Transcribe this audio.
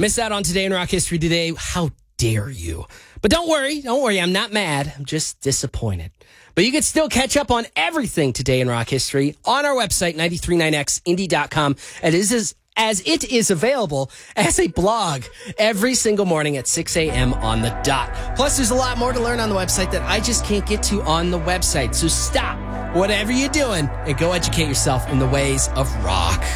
Missed out on Today in Rock History today. How dare you? But don't worry. I'm not mad. I'm just disappointed. But you can still catch up on everything Today in Rock History on our website, 939xindy.com. As it is available as a blog every single morning at 6 a.m. on the dot. Plus, there's a lot more to learn on the website that I just can't get to on the website. So stop whatever you're doing and go educate yourself in the ways of rock.